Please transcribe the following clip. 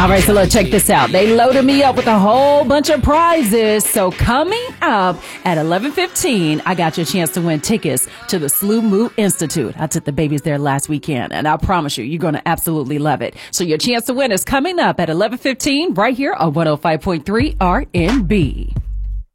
All right, so let's check this out. They loaded me up with a whole bunch of prizes. So coming up at 11:15, I got your chance to win tickets to the Slow Moo Institute. I took the babies there last weekend, and I promise you, you're going to absolutely love it. So your chance to win is coming up at 11:15 right here on 105.3 RNB.